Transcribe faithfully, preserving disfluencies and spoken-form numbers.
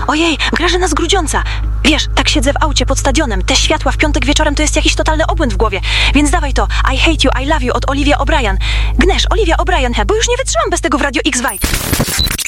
Ojej, Grażyna z Grudziądza. Wiesz, tak siedzę w aucie pod stadionem. Te światła w piątek wieczorem to jest jakiś totalny obłęd w głowie. Więc dawaj to I Hate You, I Love You od Olivia O'Brien. Gnesz, Olivia O'Brien, bo już nie wytrzymam bez tego w Radio X Vibe.